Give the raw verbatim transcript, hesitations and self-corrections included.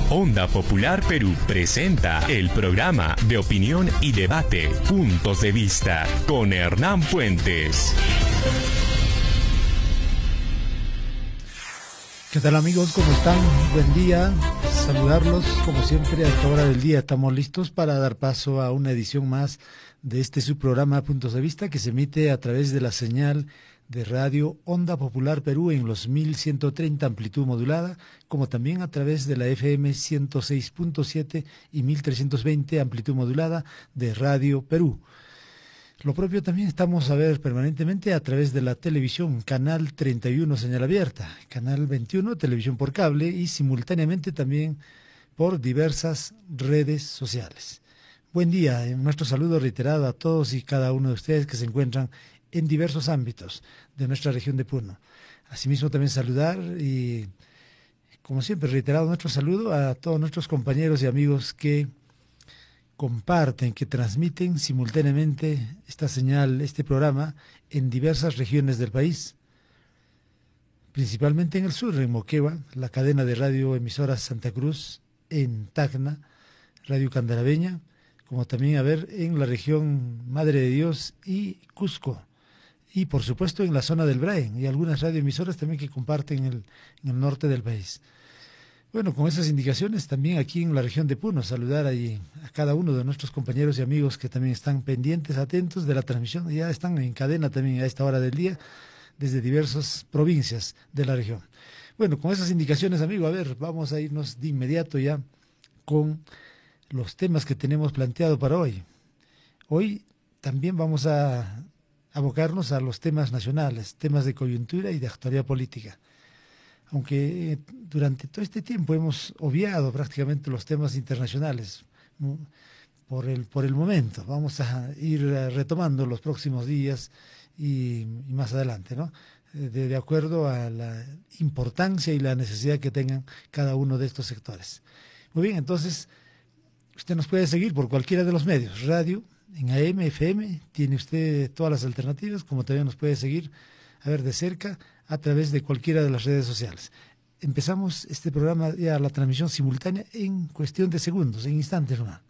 Onda Popular Perú presenta el programa de opinión y debate Puntos de Vista con Hernán Puentes. ¿Qué tal, amigos? ¿Cómo están? Buen día. Saludarlos como siempre a esta hora del día. Estamos listos para dar paso a una edición más de este su programa Puntos de Vista, que se emite a través de la señal de radio Onda Popular Perú en los mil ciento treinta amplitud modulada, como también a través de la F M ciento seis punto siete y mil trescientos veinte amplitud modulada de Radio Perú. Lo propio también estamos a ver permanentemente a través de la televisión, canal treinta y uno señal abierta, canal veintiuno televisión por cable y simultáneamente también por diversas redes sociales. Buen día, nuestro saludo reiterado a todos y cada uno de ustedes que se encuentran en diversos ámbitos de nuestra región de Puno. Asimismo también saludar y, como siempre, reiterado nuestro saludo a todos nuestros compañeros y amigos que comparten, que transmiten simultáneamente esta señal, este programa en diversas regiones del país, principalmente en el sur, en Moquegua, la cadena de radio emisoras Santa Cruz, en Tacna, Radio Candaraveña, como también a ver en la región Madre de Dios y Cusco, y por supuesto en la zona del Brain, y algunas radioemisoras también que comparten el, en el norte del país. Bueno, con esas indicaciones también aquí en la región de Puno, saludar ahí a cada uno de nuestros compañeros y amigos que también están pendientes, atentos de la transmisión, ya están en cadena también a esta hora del día, desde diversas provincias de la región. Bueno, con esas indicaciones, amigo, a ver, vamos a irnos de inmediato ya con los temas que tenemos planteado para hoy. Hoy también vamos a abocarnos a los temas nacionales, temas de coyuntura y de actualidad política. Aunque durante todo este tiempo hemos obviado prácticamente los temas internacionales por el, por el momento. Vamos a ir retomando los próximos días y, y más adelante, ¿no? De, de acuerdo a la importancia y la necesidad que tengan cada uno de estos sectores. Muy bien, entonces usted nos puede seguir por cualquiera de los medios, radio, en A M, F M, tiene usted todas las alternativas, como también nos puede seguir, a ver de cerca, a través de cualquiera de las redes sociales. Empezamos este programa ya, la transmisión simultánea en cuestión de segundos, en instantes, ¿no?